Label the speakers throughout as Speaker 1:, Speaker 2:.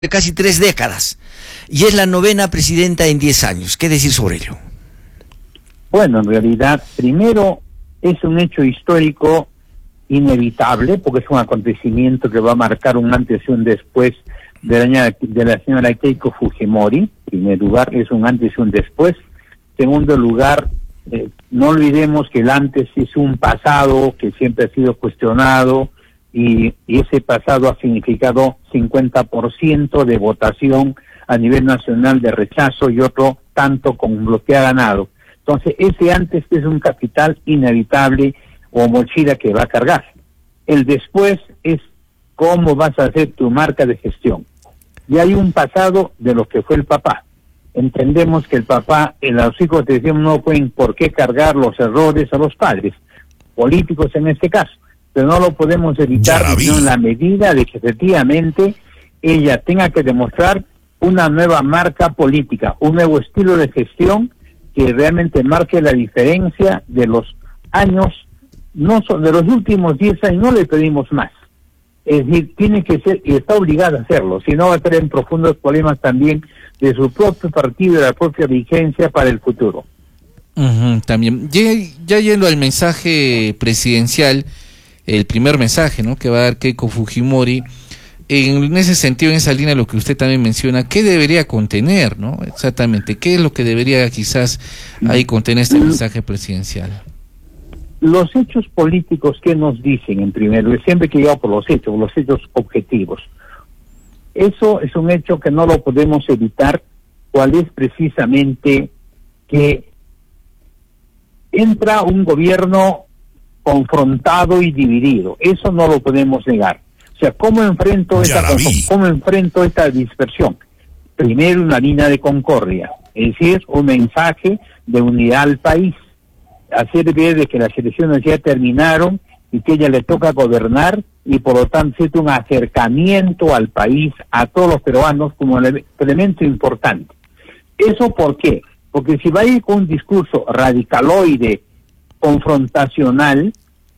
Speaker 1: de casi 3 décadas, y es la 9ª presidenta en 10 años. ¿Qué decir sobre ello?
Speaker 2: Bueno, en realidad, primero, es un hecho histórico inevitable, porque es un acontecimiento que va a marcar un antes y un después de la señora Keiko Fujimori. En primer lugar, es un antes y un después. En segundo lugar, no olvidemos que el antes es un pasado que siempre ha sido cuestionado, y ese pasado ha significado 50% de votación a nivel nacional de rechazo y otro tanto con lo que ha ganado. Entonces, ese antes es un capital inevitable o mochila que va a cargar. El después es cómo vas a hacer tu marca de gestión. Y hay un pasado de lo que fue el papá. Entendemos que el papá, los hijos de Dios no pueden por qué cargar los errores a los padres, políticos en este caso, pero no lo podemos evitar en la medida de que efectivamente ella tenga que demostrar una nueva marca política, un nuevo estilo de gestión que realmente marque la diferencia de los años, de los últimos 10 años. No le pedimos más. Es decir, tiene que ser, y está obligada a hacerlo, si no va a tener profundos problemas también de su propio partido y de la propia vigencia para el futuro.
Speaker 3: También, ya yendo al mensaje presidencial, el primer mensaje, ¿no?, que va a dar Keiko Fujimori, en ese sentido, en esa línea, lo que usted también menciona, ¿qué debería contener, no? Exactamente, ¿qué es lo que debería quizás ahí contener este mensaje presidencial?
Speaker 2: Los hechos políticos que nos dicen, en primer lugar, siempre que lleva por los hechos objetivos. Eso es un hecho que no lo podemos evitar, cuál es precisamente que entra un gobierno confrontado y dividido. Eso no lo podemos negar. O sea, ¿cómo enfrento esta dispersión? Primero, una línea de concordia, es decir, un mensaje de unidad al país, hacer ver de que las elecciones ya terminaron y que ella le toca gobernar, y por lo tanto es un acercamiento al país, a todos los peruanos, como elemento importante. ¿Eso por qué? Porque si va a ir con un discurso radicaloide, confrontacional,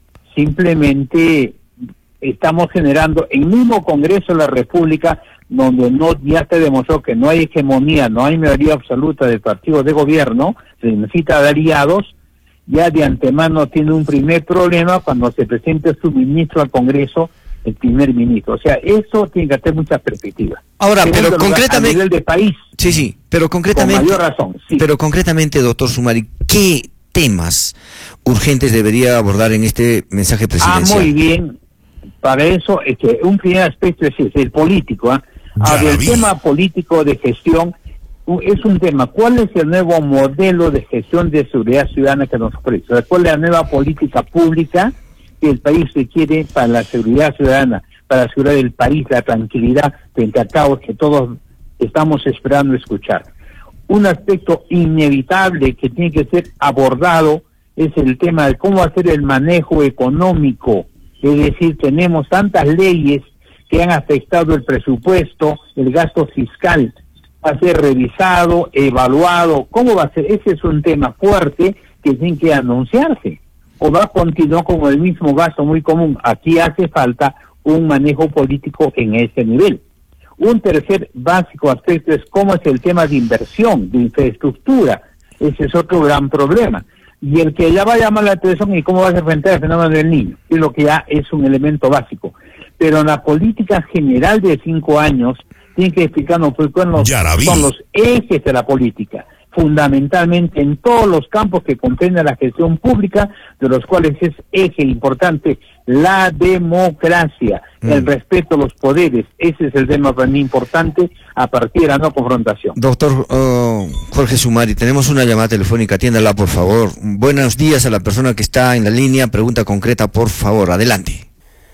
Speaker 2: simplemente estamos generando el mismo Congreso de la República, donde ya se demostró que no hay hegemonía, no hay mayoría absoluta del partido de gobierno, se necesita de aliados. Ya de antemano tiene un primer problema cuando se presente su ministro al Congreso, el primer ministro. O sea, eso tiene que tener mucha perspectiva.
Speaker 1: Ahora, pero concretamente,
Speaker 2: a nivel de país,
Speaker 1: sí, pero concretamente,
Speaker 2: con mayor razón, sí.
Speaker 1: Pero concretamente, doctor Sumari, ¿qué temas urgentes debería abordar en este mensaje presidencial?
Speaker 2: Muy bien. Para eso, un primer aspecto es el político. El tema político de gestión es un tema. ¿Cuál es el nuevo modelo de gestión de seguridad ciudadana que nos ofrece? ¿Cuál es la nueva política pública que el país requiere para la seguridad ciudadana, para asegurar el país, la tranquilidad frente a caos que todos estamos esperando escuchar? Un aspecto inevitable que tiene que ser abordado es el tema de cómo hacer el manejo económico. Es decir, tenemos tantas leyes que han afectado el presupuesto, el gasto fiscal. Va a ser revisado, evaluado. ¿Cómo va a ser? Ese es un tema fuerte que tiene que anunciarse. ¿O va a continuar con el mismo gasto muy común? Aquí hace falta un manejo político en ese nivel. Un tercer básico aspecto es cómo es el tema de inversión, de infraestructura. Ese es otro gran problema. Y el que ya va a llamar la atención y cómo va a enfrentar el fenómeno del niño, es lo que ya es un elemento básico. Pero en la política general de 5 años, tiene que explicarnos cuáles son los ejes de la política, fundamentalmente en todos los campos que comprende la gestión pública, de los cuales es eje importante la democracia, el respeto a los poderes. Ese es el tema para mí importante a partir de la no confrontación.
Speaker 1: Doctor Jorge Sumari, tenemos una llamada telefónica, atiéndala por favor. Buenos días a la persona que está en la línea, pregunta concreta por favor, adelante.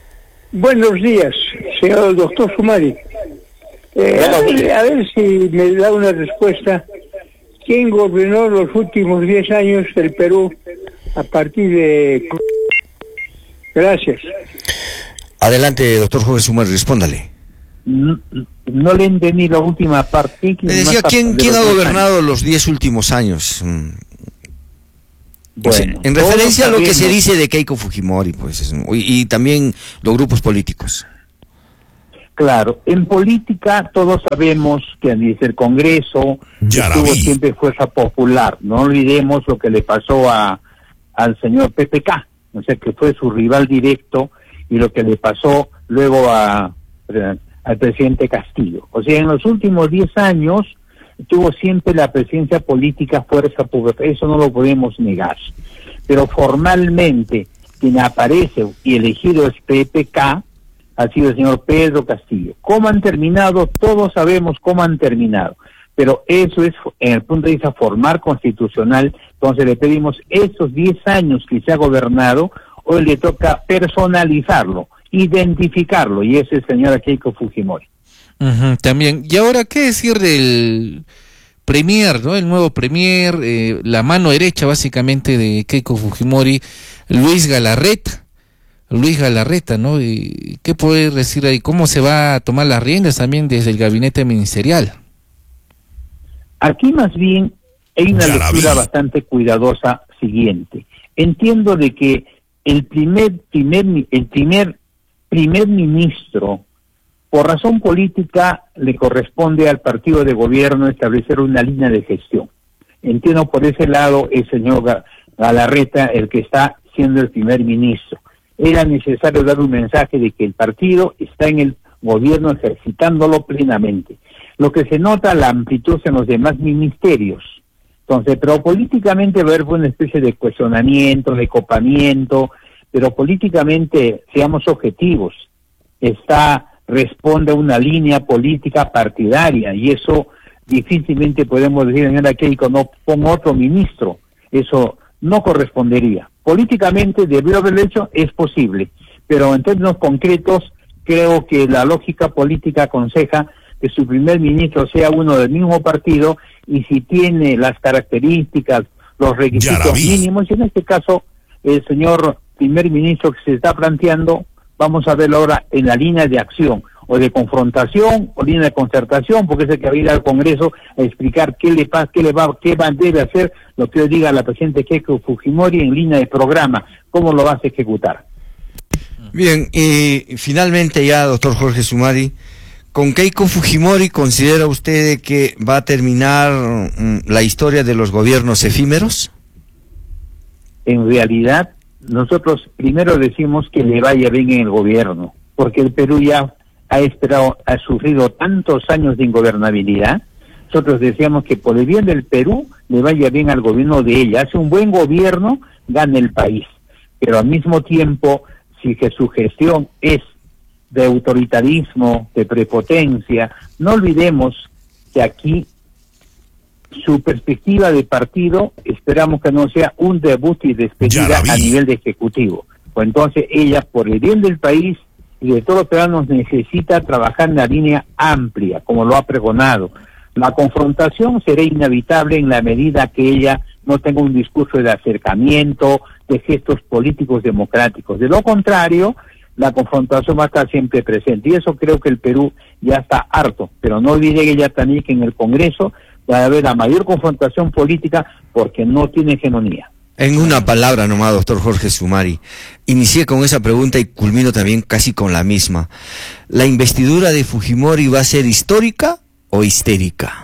Speaker 4: Buenos días, señor doctor Sumari. A ver si me da una respuesta. ¿Quién gobernó los últimos 10 años del Perú a partir de...? Gracias.
Speaker 1: Adelante, doctor Jorge Sumari, respóndale.
Speaker 2: No le entendí la última parte.
Speaker 1: Le decía, ¿quién ha gobernado los 10 últimos años? Bueno, en referencia a lo que se dice de Keiko Fujimori, pues, y también los grupos políticos.
Speaker 2: Claro, en política todos sabemos que desde el Congreso tuvo siempre fuerza popular. No olvidemos lo que le pasó al señor PPK, o sea, que fue su rival directo, y lo que le pasó luego al presidente Castillo. O sea, en los últimos 10 años tuvo siempre la presencia política fuerza popular, eso no lo podemos negar. Pero formalmente quien aparece y elegido es PPK, ha sido el señor Pedro Castillo. ¿Cómo han terminado? Todos sabemos cómo han terminado, pero eso es en el punto de vista formal constitucional. Entonces le pedimos esos 10 años que se ha gobernado, hoy le toca personalizarlo, identificarlo, y ese es el señor Keiko Fujimori.
Speaker 3: También, y ahora, ¿qué decir del premier, ¿no? El nuevo premier, la mano derecha básicamente de Keiko Fujimori, Luis Galarreta, ¿no? ¿Y qué puede decir ahí? ¿Cómo se va a tomar las riendas también desde el gabinete ministerial?
Speaker 2: Aquí más bien hay una lectura bastante cuidadosa siguiente. Entiendo de que el primer ministro, por razón política, le corresponde al partido de gobierno establecer una línea de gestión. Entiendo por ese lado el señor Galarreta, el que está siendo el primer ministro. Era necesario dar un mensaje de que el partido está en el gobierno ejercitándolo plenamente. Lo que se nota, la amplitud en los demás ministerios. Entonces, pero políticamente va a haber una especie de cuestionamiento, de copamiento, pero políticamente seamos objetivos. Responde a una línea política partidaria, y eso difícilmente podemos decir, señora Keiko, no pongo otro ministro. Eso no correspondería. Políticamente debió haberlo hecho, es posible, pero en términos concretos creo que la lógica política aconseja que su primer ministro sea uno del mismo partido, y si tiene las características, los requisitos mínimos, y en este caso el señor primer ministro que se está planteando, vamos a verlo ahora en la línea de acción, o de confrontación, o línea de concertación, porque es el que va a ir al Congreso a explicar qué debe hacer lo que hoy diga la presidenta Keiko Fujimori en línea de programa, cómo lo vas a ejecutar.
Speaker 1: Bien, y finalmente ya, doctor Jorge Sumari, ¿con Keiko Fujimori considera usted que va a terminar la historia de los gobiernos efímeros?
Speaker 2: En realidad, nosotros primero decimos que le vaya bien en el gobierno, porque el Perú ya ha sufrido tantos años de ingobernabilidad. Nosotros decíamos que por el bien del Perú le vaya bien al gobierno de ella. Hace un buen gobierno, gana el país. Pero al mismo tiempo, si que su gestión es de autoritarismo, de prepotencia, no olvidemos que aquí su perspectiva de partido, esperamos que no sea un debut y despedida a nivel de ejecutivo. Pues entonces ella, por el bien del país y de todos los peruanos, necesita trabajar en la línea amplia, como lo ha pregonado. La confrontación será inevitable en la medida que ella no tenga un discurso de acercamiento, de gestos políticos democráticos. De lo contrario, la confrontación va a estar siempre presente, y eso creo que el Perú ya está harto. Pero no olvide ella también que en el Congreso va a haber la mayor confrontación política porque no tiene hegemonía.
Speaker 1: En una palabra nomás, doctor Jorge Sumari, inicié con esa pregunta y culmino también casi con la misma. ¿La investidura de Fujimori va a ser histórica o histérica?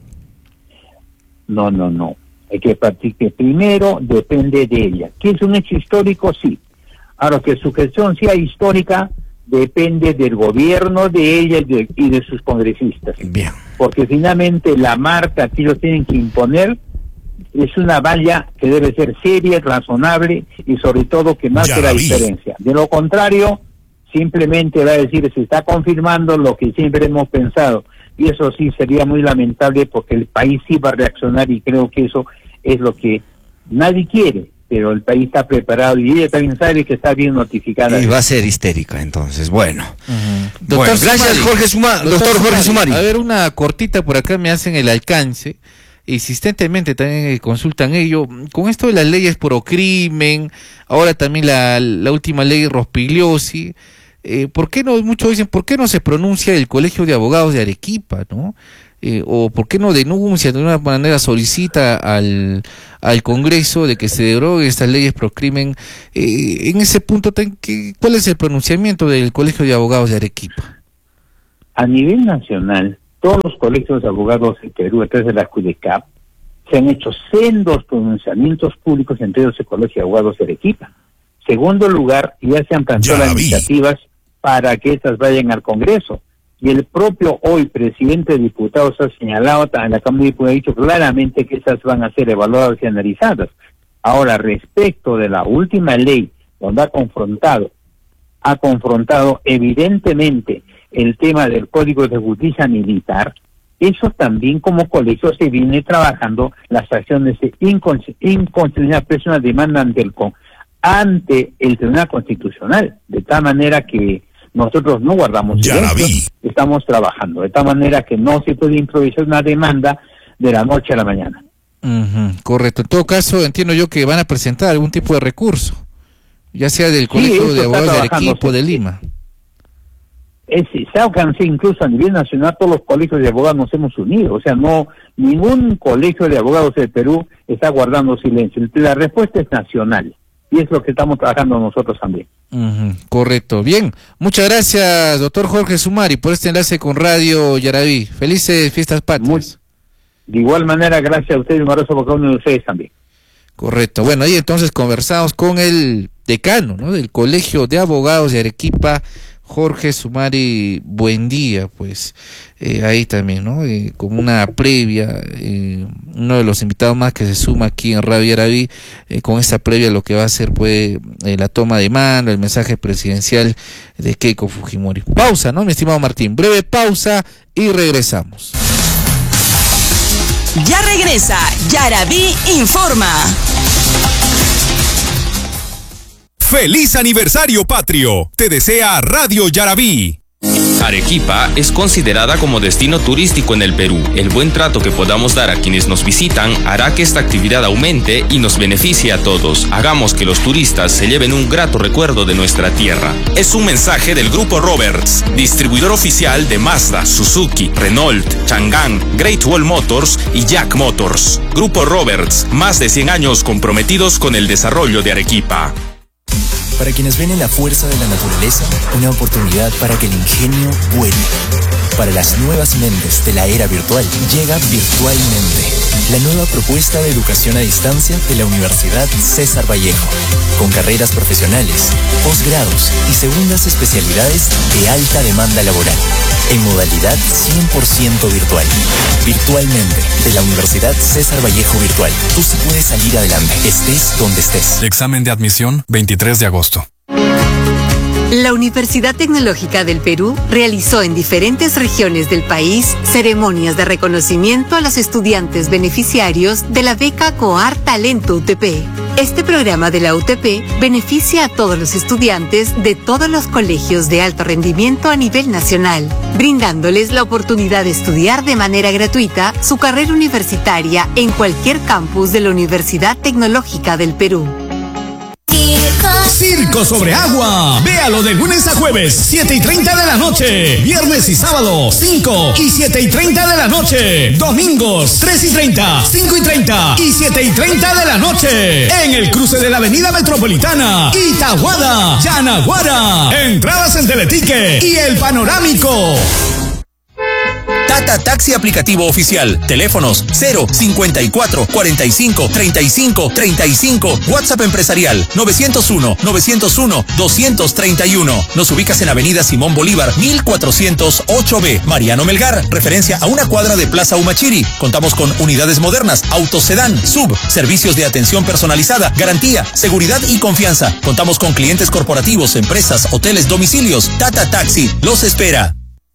Speaker 2: No. Hay que partir que primero depende de ella. ¿Qué es un hecho histórico? Sí. Ahora, que su gestión sea histórica depende del gobierno de ella y de sus congresistas.
Speaker 1: Bien.
Speaker 2: Porque finalmente la marca que ellos tienen que imponer es una valla que debe ser seria, razonable y sobre todo que marque la diferencia. De lo contrario, simplemente va a decir, se está confirmando lo que siempre hemos pensado, y eso sí sería muy lamentable porque el país sí va a reaccionar, y creo que eso es lo que nadie quiere, pero el país está preparado y ella también sabe que está bien notificada.
Speaker 1: Y va a ser histérica entonces, bueno.
Speaker 3: Doctor
Speaker 1: gracias
Speaker 3: Sumari,
Speaker 1: doctor Jorge Sumari.
Speaker 3: A ver, una cortita por acá me hacen el alcance. Insistentemente también consultan ello, con esto de las leyes pro crimen, ahora también la última ley Rospigliosi, ¿por qué no? Muchos dicen, ¿por qué no se pronuncia el Colegio de Abogados de Arequipa, no? O ¿por qué no denuncia, de una manera solicita al Congreso de que se deroguen estas leyes pro crimen? En ese punto, ¿cuál es el pronunciamiento del Colegio de Abogados de Arequipa?
Speaker 2: a nivel nacional, todos los colegios de abogados de Perú, a través de la CUDECAP, se han hecho sendos pronunciamientos públicos, entre ellos el Colegio de Abogados de Arequipa. Segundo lugar, ya se han planteado las iniciativas para que estas vayan al Congreso. Y el propio hoy presidente de diputados ha señalado, en la Cámara de Diputados ha dicho claramente que estas van a ser evaluadas y analizadas. Ahora, respecto de la última ley, donde ha confrontado evidentemente el tema del Código de Justicia Militar, eso también como colegio se viene trabajando las acciones de inconstitucionalidad, es una demanda ante el Tribunal Constitucional, de tal manera que nosotros no guardamos silencio, estamos trabajando, de tal manera que no se puede improvisar una demanda de la noche a la mañana.
Speaker 3: Correcto. En todo caso, entiendo yo que van a presentar algún tipo de recurso, ya sea del Colegio de Abogados de Arequipa o de Lima.
Speaker 2: Se alcanzó incluso a nivel nacional, todos los colegios de abogados nos hemos unido, o sea, no, ningún colegio de abogados de Perú está guardando silencio. La respuesta es nacional y es lo que estamos trabajando nosotros también.
Speaker 3: Correcto. Bien, muchas gracias, doctor Jorge Sumari, por este enlace con Radio Yaraví. Felices fiestas patrias.
Speaker 2: De igual manera, gracias a ustedes, un abrazo por cada uno de ustedes también.
Speaker 3: Correcto. Bueno, ahí entonces conversamos con el decano, ¿no?, del Colegio de Abogados de Arequipa, Jorge Sumari Buendía, pues ahí también, ¿no? Como una previa, uno de los invitados más que se suma aquí en Radio Yaraví, con esta previa lo que va a ser, pues, la toma de mano, el mensaje presidencial de Keiko Fujimori. Pausa, ¿no, mi estimado Martín? Breve pausa y regresamos.
Speaker 5: Ya regresa Yaraví Informa.
Speaker 6: ¡Feliz aniversario patrio! Te desea Radio Yaraví.
Speaker 7: Arequipa es considerada como destino turístico en el Perú. El buen trato que podamos dar a quienes nos visitan hará que esta actividad aumente y nos beneficie a todos. Hagamos que los turistas se lleven un grato recuerdo de nuestra tierra. Es un mensaje del Grupo Roberts, distribuidor oficial de Mazda, Suzuki, Renault, Chang'an, Great Wall Motors y Jack Motors. Grupo Roberts, más de 100 años comprometidos con el desarrollo de Arequipa.
Speaker 8: Para quienes ven en la fuerza de la naturaleza una oportunidad para que el ingenio vuele. Para las nuevas mentes de la era virtual, llega Virtualmente, la nueva propuesta de educación a distancia de la Universidad César Vallejo, con carreras profesionales, posgrados y segundas especialidades de alta demanda laboral, en modalidad 100% virtual. Virtualmente, de la Universidad César Vallejo Virtual. Tú sí puedes salir adelante, estés donde estés.
Speaker 6: Examen de admisión, 23 de agosto.
Speaker 9: La Universidad Tecnológica del Perú realizó en diferentes regiones del país ceremonias de reconocimiento a los estudiantes beneficiarios de la beca COAR Talento UTP. Este programa de la UTP beneficia a todos los estudiantes de todos los colegios de alto rendimiento a nivel nacional, brindándoles la oportunidad de estudiar de manera gratuita su carrera universitaria en cualquier campus de la Universidad Tecnológica del Perú.
Speaker 10: Circo sobre agua. Véalo de lunes a jueves, 7:30 de la noche. Viernes y sábado, 5 y 7:30 de la noche. Domingos, 3:30, 5:30 y 7:30 de la noche. En el cruce de la Avenida Metropolitana, Itaguada, Yanaguara. Entradas en Teletique y El Panorámico.
Speaker 11: Tata Taxi aplicativo oficial. Teléfonos 054 45 35 35. WhatsApp empresarial 901 231. Nos ubicas en Avenida Simón Bolívar 1408B. Mariano Melgar, referencia a una cuadra de Plaza Humachiri. Contamos con unidades modernas, autos sedán, sub, servicios de atención personalizada, garantía, seguridad y confianza. Contamos con clientes corporativos, empresas, hoteles, domicilios. Tata Taxi los espera.